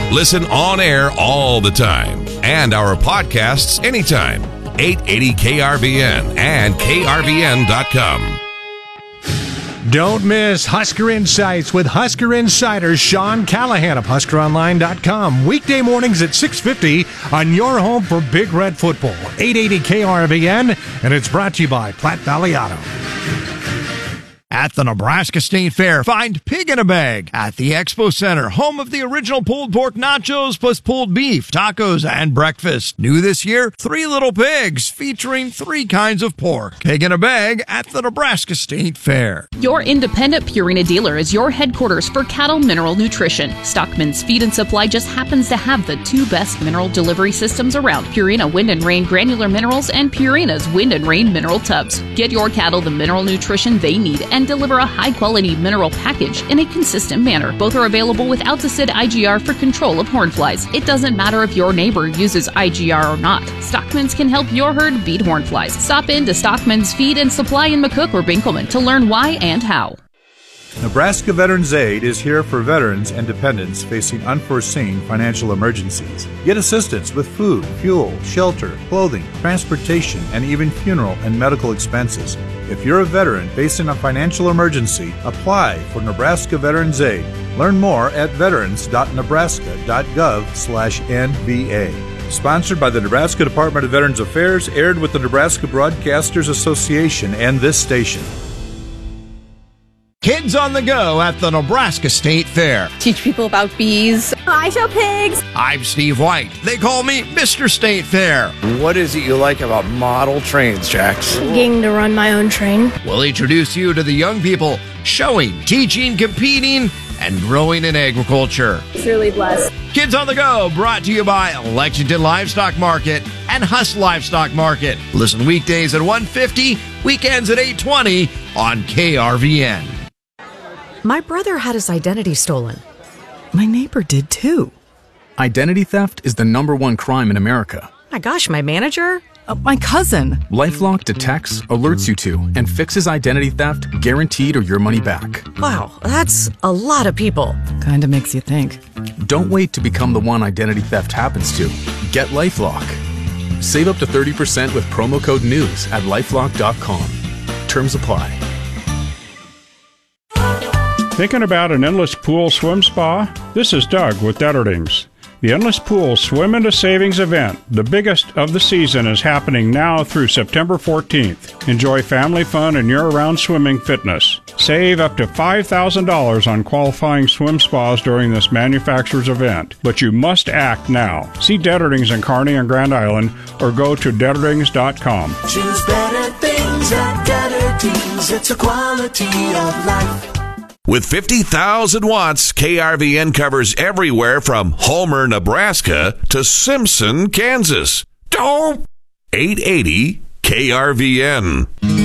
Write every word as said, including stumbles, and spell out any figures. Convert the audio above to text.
Listen on air all the time and our podcasts anytime. eight eighty K R V N and K R V N dot com. Don't miss Husker Insights with Husker Insider Sean Callahan of Husker Online dot com. Weekday mornings at six fifty on your home for Big Red Football. eight eighty K R V N, and it's brought to you by Platte Valley Auto. At the Nebraska State Fair, find Pig in a Bag at the Expo Center, home of the original pulled pork nachos plus pulled beef, tacos, and breakfast. New this year, Three Little Pigs featuring three kinds of pork. Pig in a Bag at the Nebraska State Fair. Your independent Purina dealer is your headquarters for cattle mineral nutrition. Stockman's Feed and Supply just happens to have the two best mineral delivery systems around, Purina Wind and Rain Granular Minerals and Purina's Wind and Rain Mineral Tubs. Get your cattle the mineral nutrition they need and deliver a high-quality mineral package in a consistent manner. Both are available with Alticid I G R for control of horn flies. It doesn't matter if your neighbor uses I G R or not. Stockman's can help your herd beat horn flies. Stop in to Stockman's Feed and Supply in McCook or Binkelman to learn why and how. Nebraska Veterans Aid is here for veterans and dependents facing unforeseen financial emergencies. Get assistance with food, fuel, shelter, clothing, transportation, and even funeral and medical expenses. If you're a veteran facing a financial emergency, apply for Nebraska Veterans Aid. Learn more at veterans dot nebraska dot gov slash N V A. Sponsored by the Nebraska Department of Veterans Affairs, aired with the Nebraska Broadcasters Association and this station. Kids on the Go at the Nebraska State Fair. Teach people about bees. I show pigs. I'm Steve White. They call me Mister State Fair. What is it you like about model trains, Jax? Getting to run my own train. We'll introduce you to the young people showing, teaching, competing, and growing in agriculture. Truly blessed. Kids on the Go, brought to you by Lexington Livestock Market and Huss Livestock Market. Listen weekdays at one fifty, weekends at eight twenty on K R V N. My brother had his identity stolen. My neighbor did too. Identity theft is the number one crime in America. My gosh, my manager? Uh, my cousin. LifeLock detects, alerts you to, and fixes identity theft guaranteed or your money back. Wow, that's a lot of people. Kinda makes you think. Don't wait to become the one identity theft happens to. Get LifeLock. Save up to thirty percent with promo code NEWS at lifelock dot com. Terms apply. Thinking about an endless pool swim spa? This is Doug with Detterdings. The Endless Pool Swim into Savings event, the biggest of the season, is happening now through September fourteenth. Enjoy family fun and year-round swimming fitness. Save up to five thousand dollars on qualifying swim spas during this manufacturer's event. But you must act now. See Detterdings in Kearney and Grand Island or go to Detterdings dot com. Choose better things at Detterdings. It's a quality of life. With fifty thousand watts, K R V N covers everywhere from Homer, Nebraska to Simpson, Kansas. Dope! eight eighty K R V N.